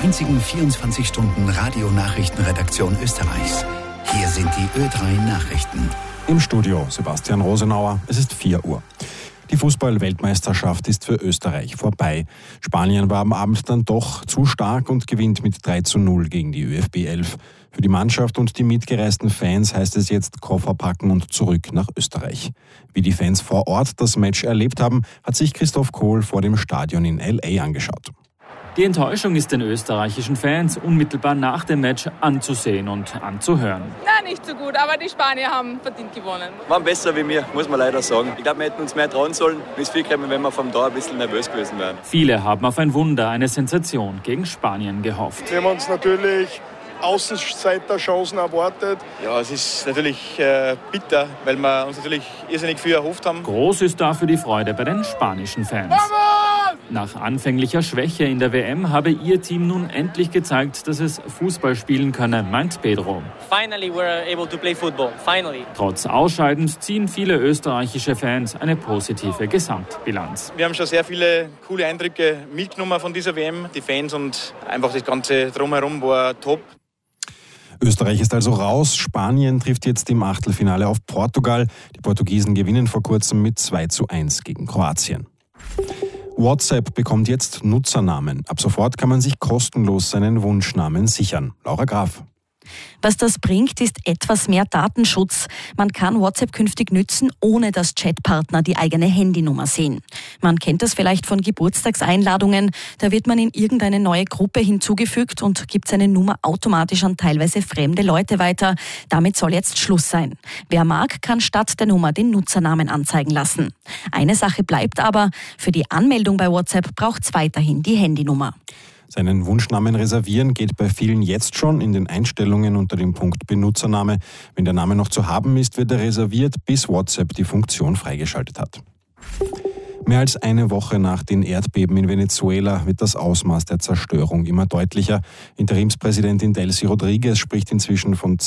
einzigen 24-Stunden-Radio-Nachrichtenredaktion Österreichs. Hier sind die Ö3 Nachrichten. Im Studio Sebastian Rosenauer, es ist 4 Uhr. Die Fußball-Weltmeisterschaft ist für Österreich vorbei. Spanien war am Abend dann doch zu stark und gewinnt mit 3:0 gegen die ÖFB 11. Für die Mannschaft und die mitgereisten Fans heißt es jetzt Koffer packen und zurück nach Österreich. Wie die Fans vor Ort das Match erlebt haben, hat sich Christoph Kohl vor dem Stadion in L.A. angeschaut. Die Enttäuschung ist den österreichischen Fans unmittelbar nach dem Match anzusehen und anzuhören. Nein, nicht so gut, aber die Spanier haben verdient gewonnen. Waren besser wie wir, muss man leider sagen. Ich glaube, wir hätten uns mehr trauen sollen. Mir ist viel gekommen, wenn wir vom Tor ein bisschen nervös gewesen wären. Viele haben auf ein Wunder, eine Sensation gegen Spanien gehofft. Wir haben uns natürlich Außenseiterchancen erwartet. Ja, es ist natürlich bitter, weil wir uns natürlich irrsinnig viel erhofft haben. Groß ist dafür die Freude bei den spanischen Fans. Nach anfänglicher Schwäche in der WM habe ihr Team nun endlich gezeigt, dass es Fußball spielen könne, meint Pedro. Finally we're able to play football. Finally. Trotz Ausscheidens ziehen viele österreichische Fans eine positive Gesamtbilanz. Wir haben schon sehr viele coole Eindrücke mitgenommen von dieser WM. Die Fans und einfach das Ganze drumherum war top. Österreich ist also raus. Spanien trifft jetzt im Achtelfinale auf Portugal. Die Portugiesen gewinnen vor kurzem mit 2:1 gegen Kroatien. WhatsApp bekommt jetzt Nutzernamen. Ab sofort kann man sich kostenlos seinen Wunschnamen sichern. Laura Graf. Was das bringt, ist etwas mehr Datenschutz. Man kann WhatsApp künftig nützen, ohne dass Chatpartner die eigene Handynummer sehen. Man kennt das vielleicht von Geburtstagseinladungen. Da wird man in irgendeine neue Gruppe hinzugefügt und gibt seine Nummer automatisch an teilweise fremde Leute weiter. Damit soll jetzt Schluss sein. Wer mag, kann statt der Nummer den Nutzernamen anzeigen lassen. Eine Sache bleibt aber, für die Anmeldung bei WhatsApp braucht es weiterhin die Handynummer. Seinen Wunschnamen reservieren geht bei vielen jetzt schon in den Einstellungen unter dem Punkt Benutzername. Wenn der Name noch zu haben ist, wird er reserviert, bis WhatsApp die Funktion freigeschaltet hat. Mehr als eine Woche nach den Erdbeben in Venezuela wird das Ausmaß der Zerstörung immer deutlicher. Interimspräsidentin Delcy Rodriguez spricht inzwischen von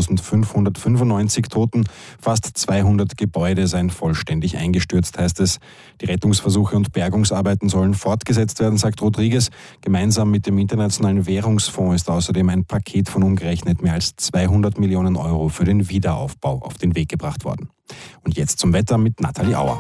2595 Toten. Fast 200 Gebäude seien vollständig eingestürzt, heißt es. Die Rettungsversuche und Bergungsarbeiten sollen fortgesetzt werden, sagt Rodriguez. Gemeinsam mit dem Internationalen Währungsfonds ist außerdem ein Paket von umgerechnet mehr als 200 Millionen Euro für den Wiederaufbau auf den Weg gebracht worden. Und jetzt zum Wetter mit Nathalie Auer.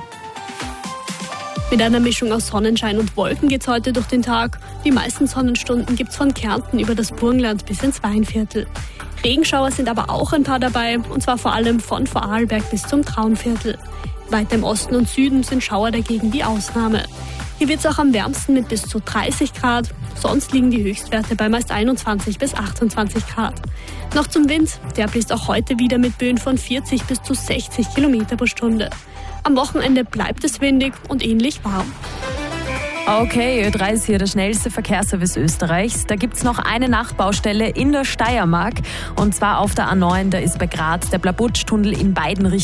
Mit einer Mischung aus Sonnenschein und Wolken geht's heute durch den Tag. Die meisten Sonnenstunden gibt's von Kärnten über das Burgenland bis ins Weinviertel. Regenschauer sind aber auch ein paar dabei, und zwar vor allem von Vorarlberg bis zum Traunviertel. Weiter im Osten und Süden sind Schauer dagegen die Ausnahme. Hier wird's auch am wärmsten mit bis zu 30 Grad. Sonst liegen die Höchstwerte bei meist 21 bis 28 Grad. Noch zum Wind, der bläst auch heute wieder mit Böen von 40 bis zu 60 Kilometer pro Stunde. Am Wochenende bleibt es windig und ähnlich warm. Okay, Ö3 ist hier der schnellste Verkehrsservice Österreichs. Da gibt's noch eine Nachtbaustelle in der Steiermark. Und zwar auf der A9, da ist bei Graz der Blabutsch-Tunnel in beiden Richtungen